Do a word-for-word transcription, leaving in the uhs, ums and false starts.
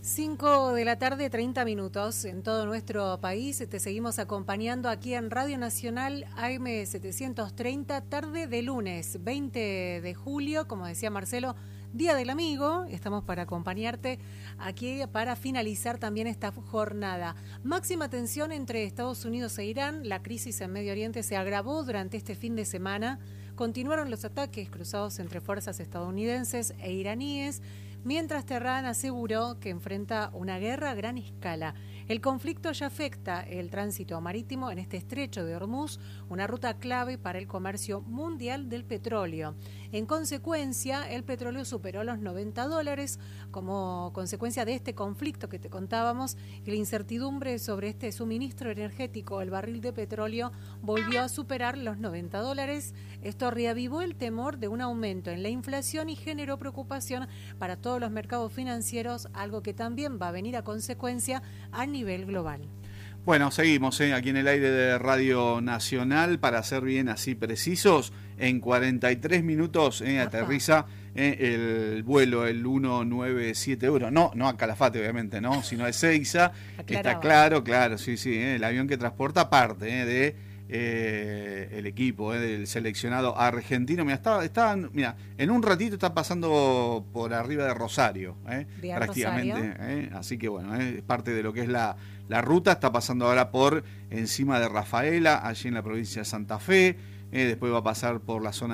cinco de la tarde, treinta minutos en todo nuestro país. Te seguimos acompañando aquí en Radio Nacional A M setecientos treinta, tarde de lunes veinte de julio, como decía Marcelo, Día del Amigo. Estamos para acompañarte aquí para finalizar también esta jornada. Máxima tensión entre Estados Unidos e Irán. La crisis en Medio Oriente se agravó durante este fin de semana. Continuaron los ataques cruzados entre fuerzas estadounidenses e iraníes, mientras Teherán aseguró que enfrenta una guerra a gran escala. El conflicto ya afecta el tránsito marítimo en este estrecho de Hormuz, una ruta clave para el comercio mundial del petróleo. En consecuencia, el petróleo superó los noventa dólares como consecuencia de este conflicto que te contábamos, y la incertidumbre sobre este suministro energético. El barril de petróleo volvió a superar los noventa dólares. Esto reavivó el temor de un aumento en la inflación y generó preocupación para todos los mercados financieros, algo que también va a venir a consecuencia a nivel global. Bueno, seguimos ¿eh? aquí en el aire de Radio Nacional, para ser bien así precisos. En cuarenta y tres minutos eh, aterriza eh, el vuelo, el ciento noventa y siete Euro. No, no a Calafate, obviamente, no, sino a Ezeiza. Está claro, claro, sí, sí. Eh, el avión que transporta parte eh, de eh, el equipo eh, del seleccionado argentino. Mira, está, está, mira, en un ratito está pasando por arriba de Rosario, eh, prácticamente. Eh, así que bueno, eh, es parte de lo que es la, la ruta. Está pasando ahora por encima de Rafaela, allí en la provincia de Santa Fe. Eh, después va a pasar por la zona